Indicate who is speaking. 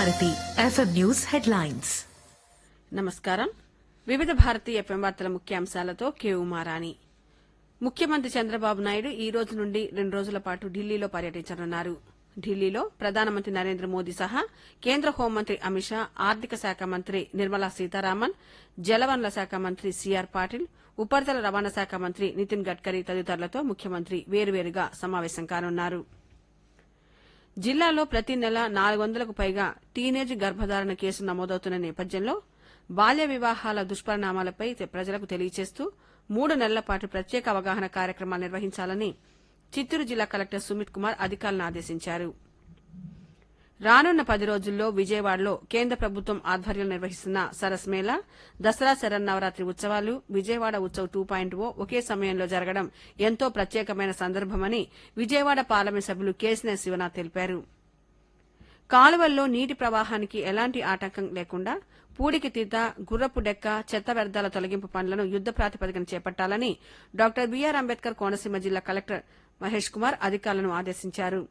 Speaker 1: Bharati FM news headlines.
Speaker 2: నమస్కారం. వివిధ Bharati FM వార్తల ముఖ్యాంశాలతో కె ఉమారాణి. ముఖ్యమంత్రి చంద్రబాబు నాయుడు ఈ రోజు నుండి 2 రోజుల పాటు ఢిల్లీలో పర్యటించనున్నారు. ఢిల్లీలో ప్రధానమంత్రి నరేంద్ర మోదీ సహా కేంద్ర హోంమంత్రి అమిత్ షా, ఆర్థిక శాఖ మంత్రి నిర్మలా సీతారామన్, జలవనరుల శాఖ మంత్రి సిఆర్ పాటిల్, ఉపరితల రవాణా శాఖ మంత్రి నితిన్ గడ్కరీ తదితరులతో ముఖ్యమంత్రి వేర్వేరుగా సమావేశం కానున్నారు. జిల్లాలో ప్రతి నెల 400కు పైగా టీనేజ్ గర్భధారణ కేసులు నమోదవుతున్న నేపథ్యంలో బాల్య వివాహాల దుష్పరిణామాలపై ప్రజలకు తెలియజేస్తూ 3 నెలల పాటు ప్రత్యేక అవగాహన కార్యక్రమాలు నిర్వహించాలని చిత్తూరు జిల్లా కలెక్టర్ సుమిత్ కుమార్ అధికారులను ఆదేశించారు. రానున్న 10 రోజుల్లో విజయవాడలో కేంద్ర ప్రభుత్వం ఆధ్వర్యంలో నిర్వహిస్తున్న సరస్ మేళా, దసరా శరన్నవరాత్రి ఉత్సవాలు, విజయవాడ ఉత్సవ్ 2.0 ఒకే సమయంలో జరగడం ఎంతో ప్రత్యేకమైన సందర్భమని విజయవాడ పార్లమెంట్ సభ్యులు కేశినేని శివనాథ్ తెలిపారు. కాలువల్లో నీటి ప్రవాహానికి ఎలాంటి ఆటంకం లేకుండా పూడికితీత, గుర్రపు డెక్క, చెత్త వ్యర్థాల తొలగింపు పనులను యుద్ద ప్రాతిపదికన చేపట్టాలని డాక్టర్ బీఆర్ అంబేద్కర్ కోనసీమ జిల్లా కలెక్టర్ మహేష్ కుమార్ అధికారులను ఆదేశించారు.